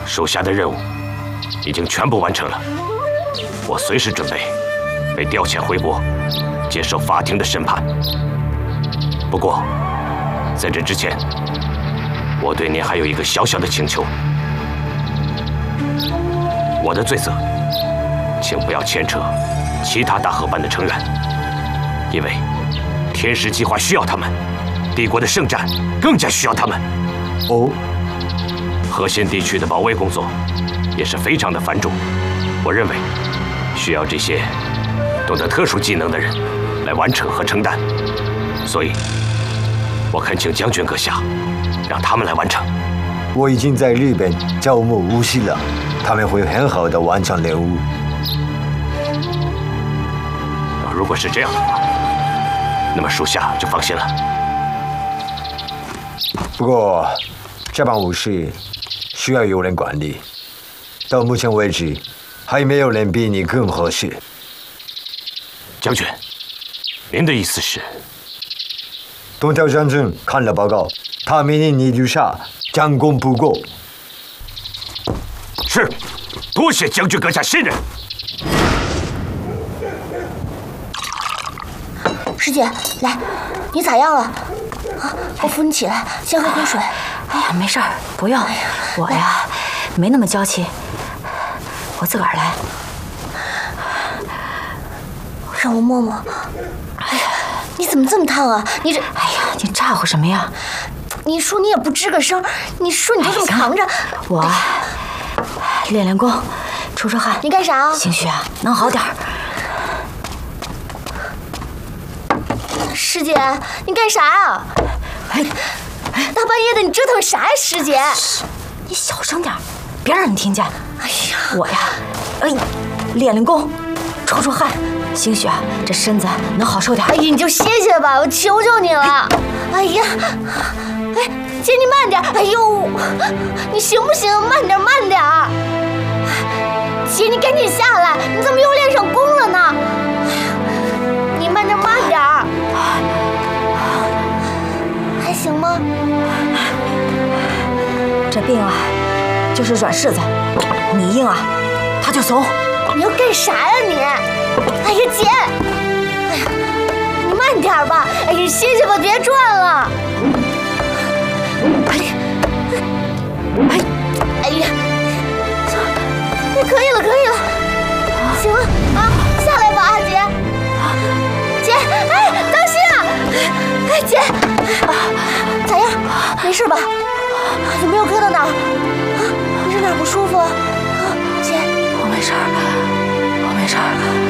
手下的任务已经全部完成了，我随时准备被调遣回国，接受法庭的审判。不过，在这之前，我对您还有一个小小的请求。我的罪责，请不要牵扯其他大河班的成员，因为天使计划需要他们，帝国的圣战更加需要他们。 哦， 核心地区的保卫工作也是非常的繁重，我认为需要这些懂得特殊技能的人来完成和承担，所以，我恳请将军阁下让他们来完成。 我已经在日本招募武士了，他们会很好的完成任务。 如果是这样的话，那么属下就放心了。 不过，这帮武士需要有人管理，到目前为止，还没有人比你更合适。 将军，您的意思是？ 东条将军看了报告，他命令你留下，将功补过。 是，多谢将军阁下信任。 师姐，来，你咋样了？啊，我扶你起来，先喝口水。 哎呀，没事儿，不用。我呀，没那么娇气，我自个儿来。 让我摸摸。哎呀，你怎么这么烫啊？你这…… 哎呀，你咋呼什么呀？ 你说你也不吱个声，你说你就这么扛着。 我练练功，出出汗。 你干啥？ 兴许啊，能好点儿。 师姐，你干啥啊？哎，大半夜的你折腾啥呀，师姐？ 你小声点，别让人听见。 哎呀， 我呀，练练功，出出汗，兴许啊，这身子能好受点。 哎呀，你就歇歇吧，我求求你了。哎呀，哎，姐你慢点。哎呦，你行不行？慢点，慢点。姐，你赶紧下来，你怎么又练上功了呢？你慢点，慢点。还行吗？ 这病啊，就是软柿子，你硬啊，它就怂。 你要干啥呀你？哎呀姐，哎呀，你慢点吧。哎呀，歇歇吧，别转了。哎呀，哎呀，哎，可以了，可以了，行了啊，下来吧，阿姐。姐，哎，当心啊！哎，姐，咋样？没事吧？有没有磕到哪儿？啊，你是哪儿不舒服？